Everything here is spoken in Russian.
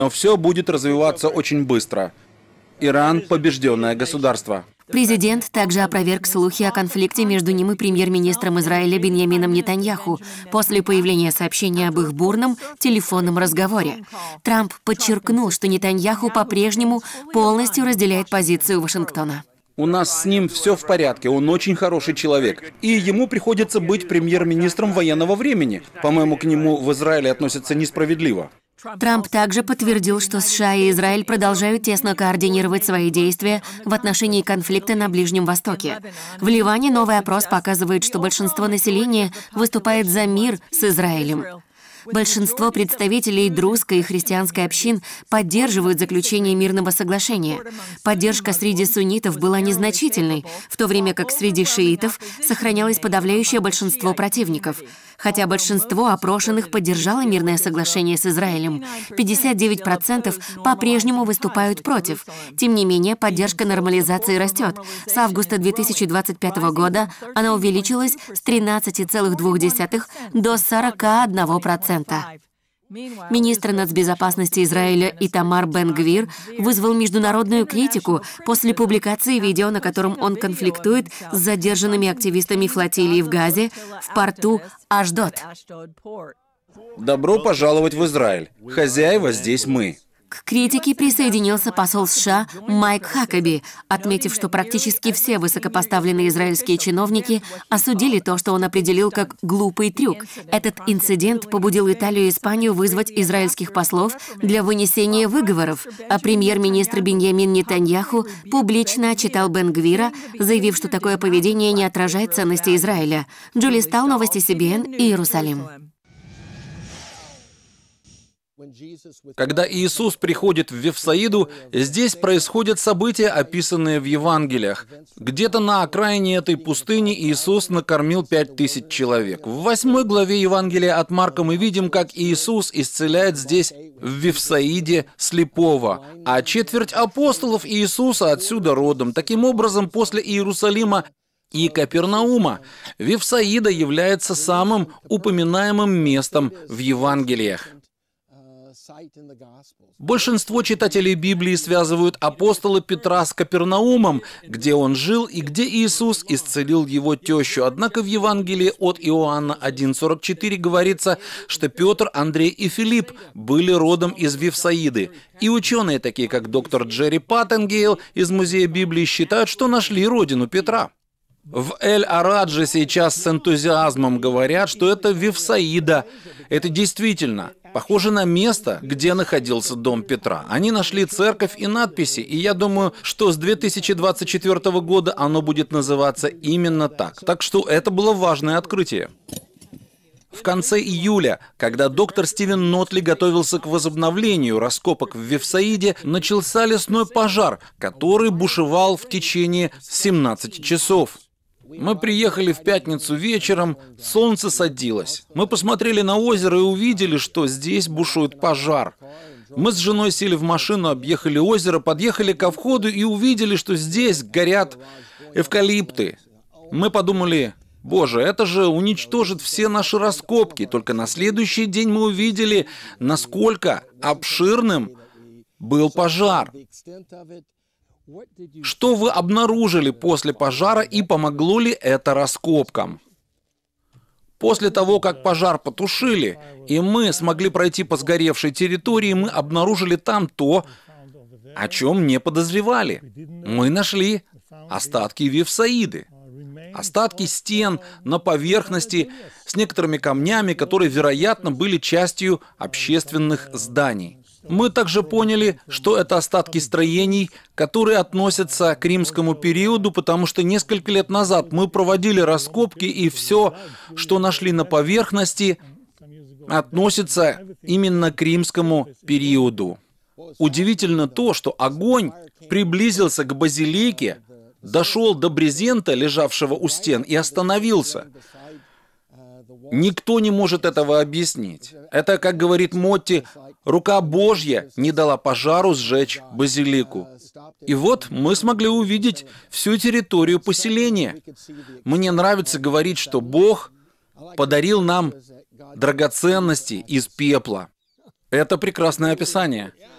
Но все будет развиваться очень быстро. Иран – побежденное государство. Президент также опроверг слухи о конфликте между ним и премьер-министром Израиля Биньямином Нетаньяху после появления сообщения об их бурном телефонном разговоре. Трамп подчеркнул, что Нетаньяху по-прежнему полностью разделяет позицию Вашингтона. У нас с ним все в порядке, он очень хороший человек. И ему приходится быть премьер-министром военного времени. По-моему, к нему в Израиле относятся несправедливо. Трамп также подтвердил, что США и Израиль продолжают тесно координировать свои действия в отношении конфликта на Ближнем Востоке. В Ливане новый опрос показывает, что большинство населения выступает за мир с Израилем. Большинство представителей друзской и христианской общин поддерживают заключение мирного соглашения. Поддержка среди суннитов была незначительной, в то время как среди шиитов сохранялось подавляющее большинство противников. Хотя большинство опрошенных поддержало мирное соглашение с Израилем, 59% по-прежнему выступают против. Тем не менее, поддержка нормализации растет. С августа 2025 года она увеличилась с 13,2% до 41%. Министр нацбезопасности Израиля Итамар Бен-Гвир вызвал международную критику после публикации видео, на котором он конфликтует с задержанными активистами флотилии в Газе в порту Ашдод. Добро пожаловать в Израиль. Хозяева здесь мы. К критике присоединился посол США Майк Хакаби, отметив, что практически все высокопоставленные израильские чиновники осудили то, что он определил как глупый трюк. Этот инцидент побудил Италию и Испанию вызвать израильских послов для вынесения выговоров, а премьер-министр Биньямин Нетаньяху публично отчитал Бен-Гвира, заявив, что такое поведение не отражает ценности Израиля. Джули Стал, новости CBN, Иерусалим. Когда Иисус приходит в Вифсаиду, здесь происходят события, описанные в Евангелиях. Где-то на окраине этой пустыни Иисус накормил 5000 человек. В 8 главе Евангелия от Марка мы видим, как Иисус исцеляет здесь, в Вифсаиде, слепого, а четверть апостолов Иисуса отсюда родом. Таким образом, после Иерусалима и Капернаума Вифсаида является самым упоминаемым местом в Евангелиях. Большинство читателей Библии связывают апостола Петра с Капернаумом, где он жил и где Иисус исцелил его тещу. Однако в Евангелии от Иоанна 1:44 говорится, что Петр, Андрей и Филипп были родом из Вифсаиды. И ученые, такие как доктор Джерри Паттенгейл из Музея Библии, считают, что нашли родину Петра. В Эль-Арадже сейчас с энтузиазмом говорят, что это Вифсаида. Это действительно похоже на место, где находился дом Петра. Они нашли церковь и надписи, и я думаю, что с 2024 года оно будет называться именно так. Так что это было важное открытие. В конце июля, когда доктор Стивен Нотли готовился к возобновлению раскопок в Вифсаиде, начался лесной пожар, который бушевал в течение 17 часов. Мы приехали в пятницу вечером, солнце садилось. Мы посмотрели на озеро и увидели, что здесь бушует пожар. Мы с женой сели в машину, объехали озеро, подъехали ко входу и увидели, что здесь горят эвкалипты. Мы подумали: боже, это же уничтожит все наши раскопки. Только на следующий день мы увидели, насколько обширным был пожар. Что вы обнаружили после пожара и помогло ли это раскопкам? После того, как пожар потушили, и мы смогли пройти по сгоревшей территории, мы обнаружили там то, о чем не подозревали. Мы нашли остатки Вифсаиды. Остатки стен на поверхности с некоторыми камнями, которые, вероятно, были частью общественных зданий. Мы также поняли, что это остатки строений, которые относятся к римскому периоду, потому что несколько лет назад мы проводили раскопки, и все, что нашли на поверхности, относится именно к римскому периоду. Удивительно то, что огонь приблизился к базилике, дошел до брезента, лежавшего у стен, и остановился. Никто не может этого объяснить. Это, как говорит Мотти, рука Божья не дала пожару сжечь базилику. И вот мы смогли увидеть всю территорию поселения. Мне нравится говорить, что Бог подарил нам драгоценности из пепла. Это прекрасное описание.